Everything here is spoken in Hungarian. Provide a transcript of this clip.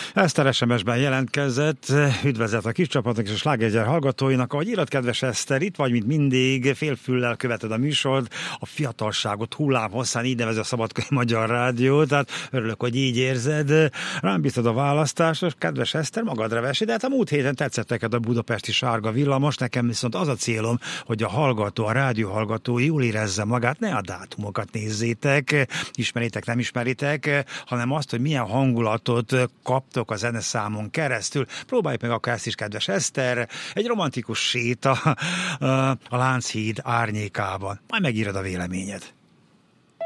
Eszter SMS-ben jelentkezett, üdvözlet a kis csapatnak és a Sláger hallgatóinak. Ahogy írott, kedves Eszter, itt vagy, mint mindig, félfüllel követed a műsort, a fiatalságot hullámhosszán, így nevez a Szabadkai Magyar Rádió, tehát örülök, hogy így érzed. Rám bíztad a választást, és kedves Eszter, magadra vesi, de hát a múlt héten tetszett neked a budapesti sárga villamos, nekem viszont az a célom, hogy a hallgató, a rádió hallgató jól érezze magát, ne a dátumokat nézzétek, ismeritek, nem ismeritek, hanem azt, hogy milyen hangulatot kaptok a zeneszámon keresztül. Próbáljuk meg akár ezt is, kedves Eszter, egy romantikus séta a Lánchíd árnyékában. Majd megírod a véleményed.